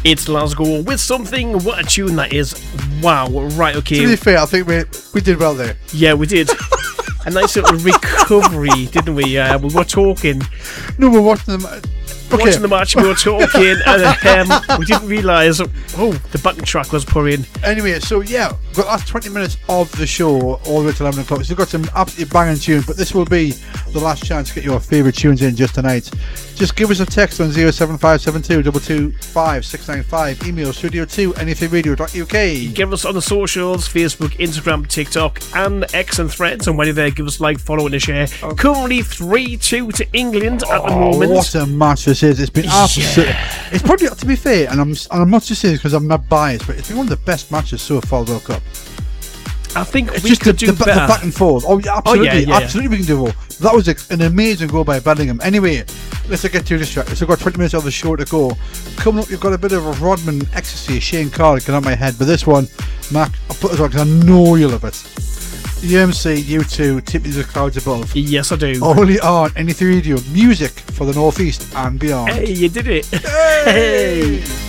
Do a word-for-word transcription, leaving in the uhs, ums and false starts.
It's Glasgow with something. What a tune that is. Wow. Right, okay. To be fair, I think we we did well there. Yeah, we did. A nice little recovery, didn't we? Uh, we were talking. No, we're watching them. Okay. Watching the match, we were talking, and um, we didn't realise, oh, the button track was putting. Anyway, so yeah, we've got the last twenty minutes of the show, all the way to eleven o'clock. So we've got some absolutely banging tunes, but this will be the last chance to get your favourite tunes in just tonight. Just give us a text on zero seven five seven two two two five six nine five. Email studio two anything radio dot U K. Give us on the socials, Facebook, Instagram, TikTok, and X and Threads. And when you're there, give us a like, follow, and a share. Okay. Currently three two to England at oh, the moment. What a match this is. It's been absolutely. Yeah. It's probably, to be fair, and I'm, and I'm not just saying this because I'm not biased, but it's been one of the best matches so far World Cup. I think it's we just could the, do the, better. the back and forth. Oh, yeah, absolutely, oh, yeah, yeah, absolutely, yeah. we can do more. That was a, an amazing goal by Bellingham. Anyway, let's not get too distracted. So we've got twenty minutes of the show to go. Coming up, you've got a bit of a Rodman ecstasy, Shane Carter getting on my head. But this one, Mac, I'll put this on because I know you love it. U M C, U two, Tip Me to the Clouds Above. Yes, I do. Only on Anything Radio, music for the North East and beyond. Hey, you did it. Hey!